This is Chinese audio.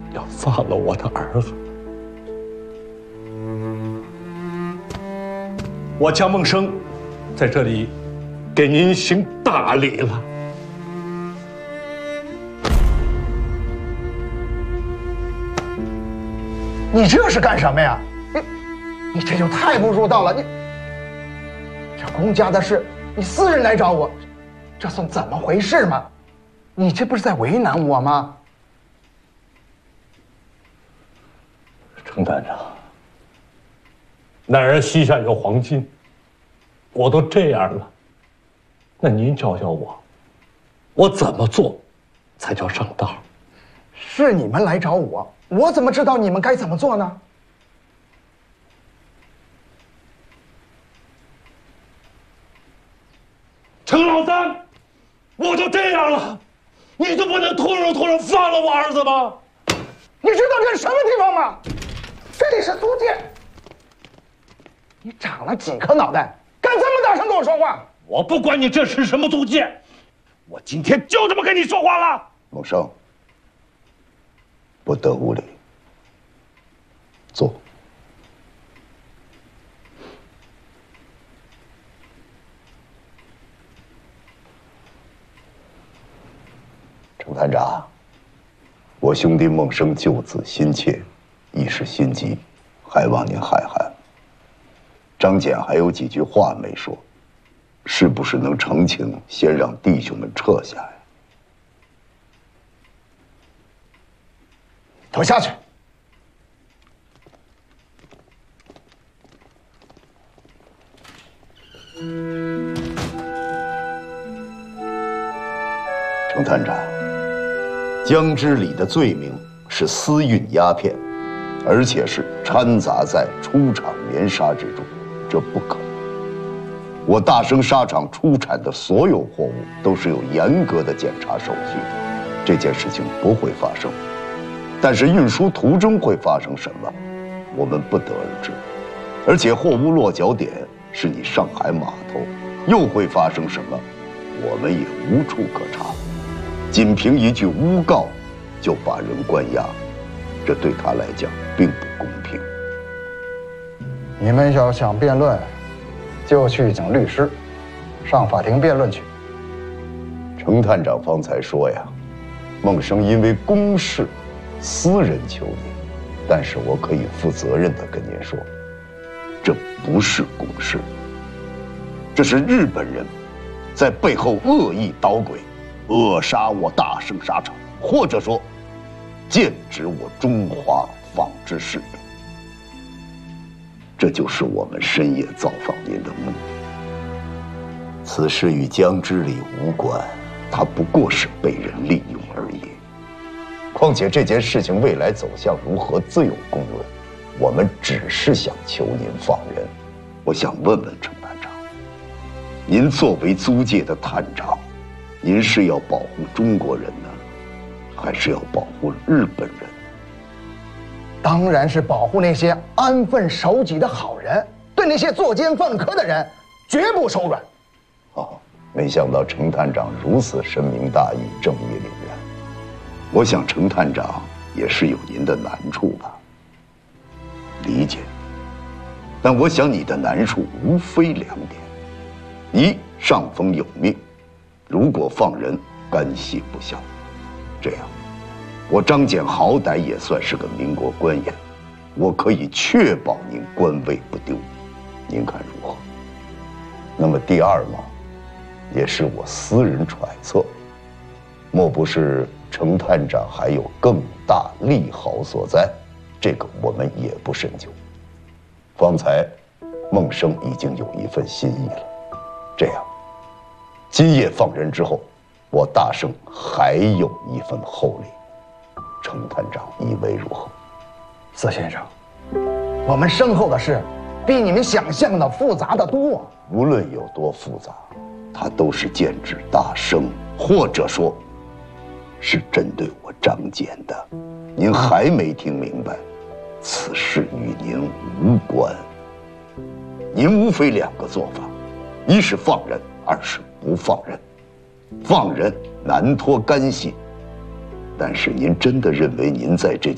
要放了我的儿子。我江梦生在这里给您行大礼了。 你这是干什么呀？你这就太不入道了！你这公家的事，你私人来找我，这算怎么回事吗？你这不是在为难我吗？ 程探长，男儿膝下有黄金，我都这样了，那您教教我怎么做才叫上道？ 是你们来找我，我怎么知道你们该怎么做呢？ 程老三，我都这样了，你就不能突然放了我儿子吗？ 你知道这是什么地方吗？这里是租界。你长了几颗脑袋，敢这么大声跟我说话？ 我不管你这是什么租界，我今天就这么跟你说话了。 孟生，不得无礼。坐。程探长，我兄弟孟生救子心切，一时心急，还望您海涵。张简还有几句话没说，是不是能澄清，先让弟兄们撤下呀？ 都下去。 程探长，江之礼的罪名是私运鸦片，而且是掺杂在出厂棉纱之中，这不可能。我大生纱厂出产的所有货物都是有严格的检查手续的，这件事情不会发生。但是运输途中会发生什么，我们不得而知。而且货物落脚点是你上海码头，又会发生什么，我们也无处可查。仅凭一句诬告就把人关押，这对他来讲并不公平。 你们要想辩论，就去请律师，上法庭辩论去。 程探长方才说呀，孟生因为公事私人求您，但是我可以负责任地跟您说，这不是公事，这是日本人在背后恶意捣鬼，扼杀我大生纱厂，或者说剑指我中华纺织事业。这就是我们深夜造访您的目的。此事与江之礼无关，他不过是被人利用而已。况且这件事情未来走向如何自有公论，我们只是想求您放人。我想问问程探长，您作为租界的探长，您是要保护中国人呢，还是要保护日本人？ 当然是保护那些安分守己的好人，对那些作奸犯科的人绝不手软。 没想到程探长如此深明大义，正义凛然。我想程探长也是有您的难处吧？理解。但我想你的难处无非两点：一，上峰有命，如果放人，干系不小。这样，我张简好歹也算是个民国官员，我可以确保您官位不丢，您看如何？那么第二嘛，也是我私人揣测，莫不是程探长还有更大利好所在？这个我们也不深究。方才孟生已经有一份心意了，这样，今夜放人之后，我大圣还有一份厚礼，程探长以为如何？ 司先生，我们身后的事比你们想象的复杂得多。 无论有多复杂，它都是剑指大圣，或者说，是针对我张简的。您还没听明白，此事与您无关。您无非两个做法，一是放人，二是不放人。放人难脱干系，但是您真的认为您在这